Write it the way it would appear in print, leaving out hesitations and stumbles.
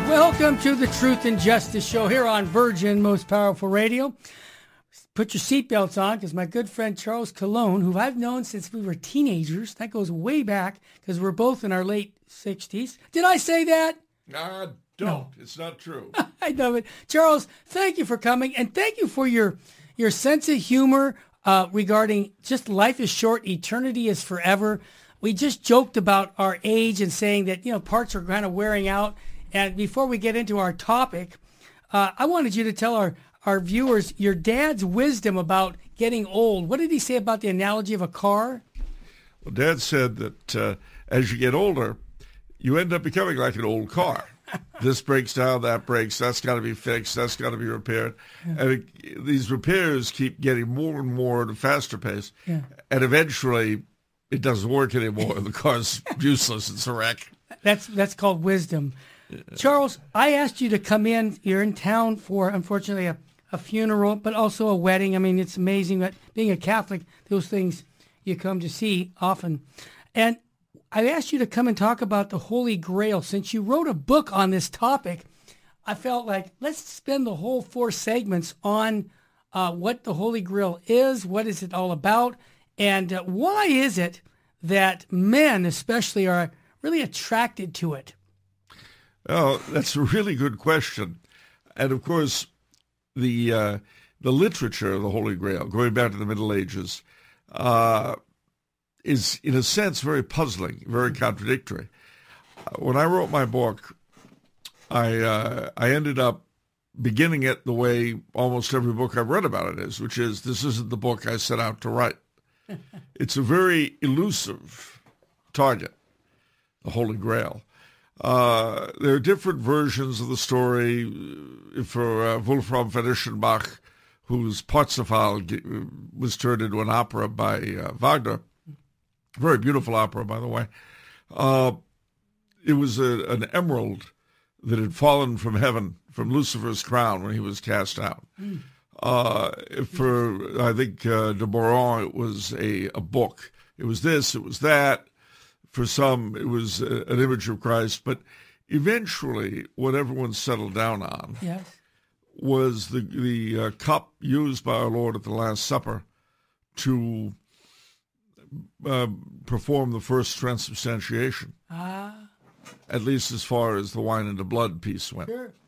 Welcome to the Truth and Justice Show here on Virgin Most Powerful Radio. Put your seatbelts on because my good friend Charles Colon, who I've known since we were teenagers, that goes way back because we're both in our late 60s. Did I say that? Don't. No. It's not true. I know it. Charles, thank you for coming, and thank you for your sense of humor regarding just life is short, eternity is forever. We just joked about our age and saying that, parts are kind of wearing out. And before we get into our topic, I wanted you to tell our viewers your dad's wisdom about getting old. What did he say about the analogy of a car? Well, Dad said that as you get older, you end up becoming like an old car. This breaks down, that breaks, that's got to be fixed, that's got to be repaired. Yeah. And these repairs keep getting more and more at a faster pace. Yeah. And eventually, it doesn't work anymore. The car's useless. It's a wreck. That's called wisdom. Charles, I asked you to come in. You're in town for, unfortunately, a funeral, but also a wedding. I mean, it's amazing that being a Catholic, those things you come to see often. And I asked you to come and talk about the Holy Grail. Since you wrote a book on this topic, I felt like let's spend the whole 4 segments on what the Holy Grail is, what is it all about, and why is it that men especially are really attracted to it? Oh, that's a really good question. And of course, the literature of the Holy Grail, going back to the Middle Ages, is in a sense very puzzling, very contradictory. When I wrote my book, I ended up beginning it the way almost every book I've read about it is, which is this isn't the book I set out to write. It's a very elusive target, the Holy Grail. There are different versions of the story. For Wolfram von Eschenbach, whose Parsifal was turned into an opera by Wagner, very beautiful opera, by the way. It was an emerald that had fallen from heaven, from Lucifer's crown when he was cast out. For, I think, de Boron, it was a book. It was this, it was that. For some, it was an image of Christ. But eventually, what everyone settled down on was the cup used by our Lord at the Last Supper to perform the first transubstantiation. At least as far as the wine and the blood piece went. Sure.